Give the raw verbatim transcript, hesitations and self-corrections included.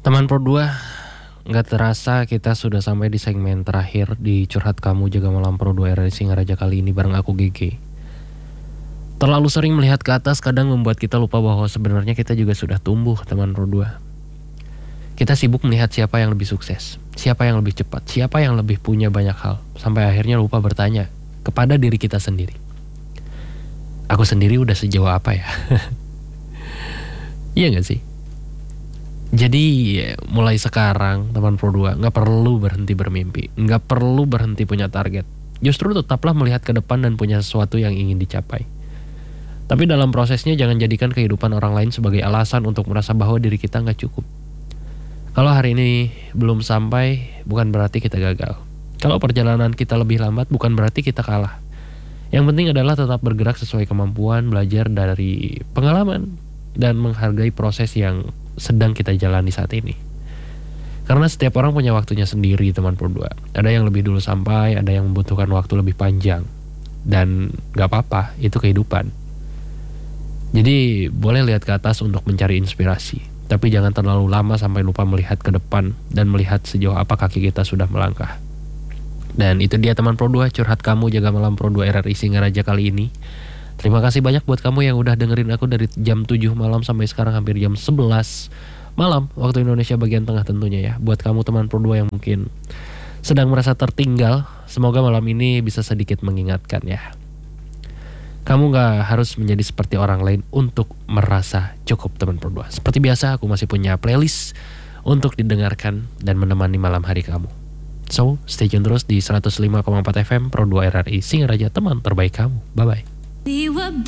Teman Pro dua, nggak terasa kita sudah sampai di segmen terakhir di Curhat Kamu Jaga Malam Pro dua R R I Singaraja kali ini bareng aku G G. Terlalu sering melihat ke atas kadang membuat kita lupa bahwa sebenarnya kita juga sudah tumbuh, teman Pro dua. Kita sibuk melihat siapa yang lebih sukses, siapa yang lebih cepat, siapa yang lebih punya banyak hal, sampai akhirnya lupa bertanya kepada diri kita sendiri. Aku sendiri udah sejauh apa ya? Iya gak sih? Jadi mulai sekarang teman Pro dua gak perlu berhenti bermimpi, gak perlu berhenti punya target. Justru tetaplah melihat ke depan dan punya sesuatu yang ingin dicapai. Tapi dalam prosesnya jangan jadikan kehidupan orang lain sebagai alasan untuk merasa bahwa diri kita gak cukup. Kalau hari ini belum sampai, bukan berarti kita gagal. Kalau perjalanan kita lebih lambat, bukan berarti kita kalah. Yang penting adalah tetap bergerak sesuai kemampuan, belajar dari pengalaman, dan menghargai proses yang sedang kita jalani saat ini. Karena setiap orang punya waktunya sendiri, teman Pro dua. Ada yang lebih dulu sampai, ada yang membutuhkan waktu lebih panjang. Dan gak apa-apa, itu kehidupan. Jadi boleh lihat ke atas untuk mencari inspirasi. Tapi jangan terlalu lama sampai lupa melihat ke depan dan melihat sejauh apa kaki kita sudah melangkah. Dan itu dia teman Pro dua, Curhat Kamu Jaga Malam Pro dua R R I Singaraja kali ini. Terima kasih banyak buat kamu yang udah dengerin aku dari jam tujuh malam sampai sekarang hampir jam sebelas malam waktu Indonesia bagian tengah tentunya ya. Buat kamu teman Pro dua yang mungkin sedang merasa tertinggal, semoga malam ini bisa sedikit mengingatkan ya. Kamu gak harus menjadi seperti orang lain untuk merasa cukup, teman Pro dua. Seperti biasa aku masih punya playlist untuk didengarkan dan menemani malam hari kamu. So, stay tune terus di seratus lima koma empat F M Pro dua R R I Singaraja, teman terbaik kamu. Bye-bye.